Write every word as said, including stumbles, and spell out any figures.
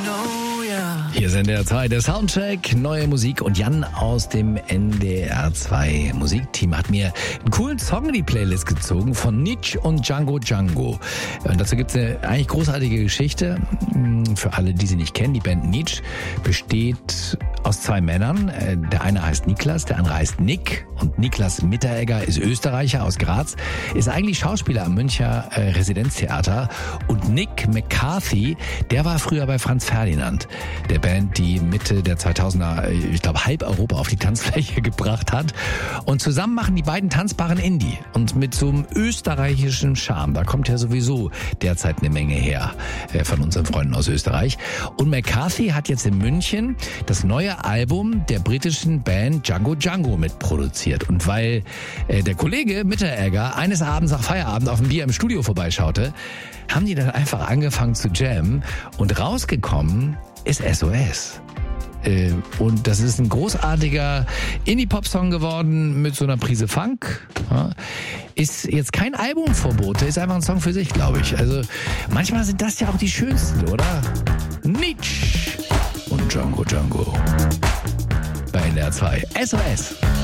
Hier sind der zwei, der Soundcheck, neue Musik und Jan aus dem N D R zwei Musikteam hat mir einen coolen Song in die Playlist gezogen von Nietzsche und Django Django. Und dazu gibt es eine eigentlich großartige Geschichte für alle, die sie nicht kennen. Die Band Nietzsche besteht aus zwei Männern. Der eine heißt Niklas, der andere heißt Nick. Und Niklas Mitteregger ist Österreicher aus Graz, ist eigentlich Schauspieler am Münchner Residenztheater. Und Nick McCarthy, der war früher bei Franz Ferdinand, der Band, die Mitte der zweitausender, ich glaube, halb Europa auf die Tanzfläche gebracht hat. Und zusammen machen die beiden tanzbaren Indie. Und mit so einem österreichischen Charme, da kommt ja sowieso derzeit eine Menge her von unseren Freunden aus Österreich. Und McCarthy hat jetzt in München das neue Album der britischen Band Django Django mitproduziert. Und weil äh, der Kollege Mitteregger eines Abends nach Feierabend auf ein Bier im Studio vorbeischaute, haben die dann einfach angefangen zu jammen und rausgekommen ist S O S. Äh, und das ist ein großartiger Indie-Pop-Song geworden mit so einer Prise Funk. Ja. Ist jetzt kein Albumverbot, ist einfach ein Song für sich, glaube ich. Also manchmal sind das ja auch die schönsten, oder? Nietzsche und Django Django bei N D R zwei. S O S.